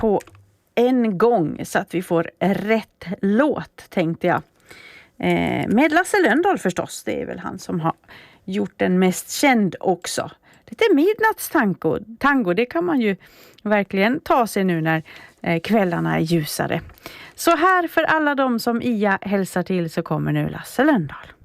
på en gång så att vi får rätt låt, tänkte jag. Med Lasse Lönndahl förstås, det är väl han som har gjort den mest känd också. Lite midnattstango, det kan man ju verkligen ta sig nu när kvällarna är ljusare. Så här för alla de som Ia hälsar till så kommer nu Lasse Lönndahl.